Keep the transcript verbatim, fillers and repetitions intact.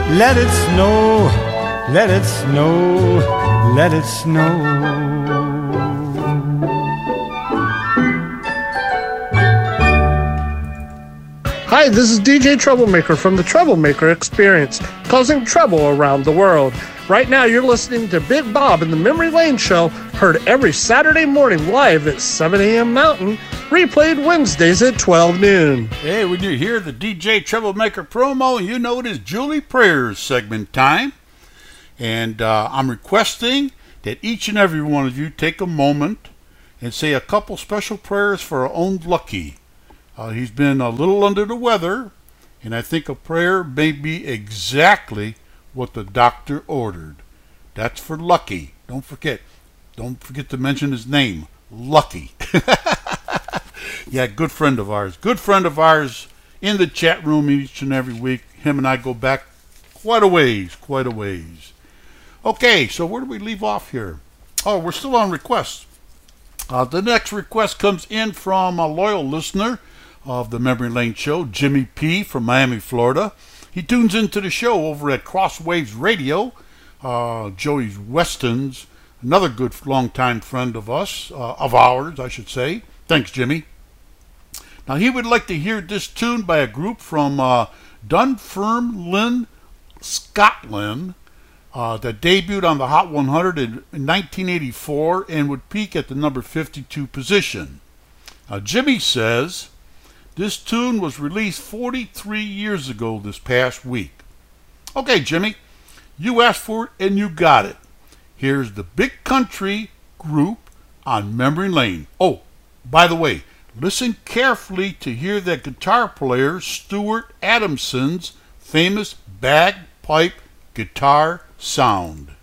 let it snow, let it snow, let it snow. Hi, this is D J Troublemaker from the Troublemaker Experience, causing trouble around the world. Right now, you're listening to Big Bob and the Memory Lane Show, heard every Saturday morning live at seven a.m. Mountain, replayed Wednesdays at twelve noon. Hey, when you hear the D J Troublemaker promo, you know it is Julie Prayers segment time. And uh, I'm requesting that each and every one of you take a moment and say a couple special prayers for our own Lucky. Uh, he's been a little under the weather, and I think a prayer may be exactly what the doctor ordered. That's for Lucky. Don't forget. Don't forget to mention his name. Lucky. Yeah, good friend of ours. Good friend of ours in the chat room each and every week. Him and I go back quite a ways. Quite a ways. Okay, so where do we leave off here? Oh, we're still on requests. Uh, the next request comes in from a loyal listener of the Memory Lane Show, Jimmy P. from Miami, Florida. He tunes into the show over at Crosswaves Radio. Uh, Joey Weston's another good longtime friend of us, uh, of ours, I should say. Thanks, Jimmy. Now, he would like to hear this tune by a group from uh, Dunfermline, Scotland, uh, that debuted on the Hot one hundred in nineteen eighty-four and would peak at the number fifty-two position. Now, Jimmy says, this tune was released forty-three years ago this past week. Okay, Jimmy, you asked for it and you got it. Here's the Big Country Group on Memory Lane. Oh, by the way, listen carefully to hear that guitar player Stuart Adamson's famous bagpipe guitar sound.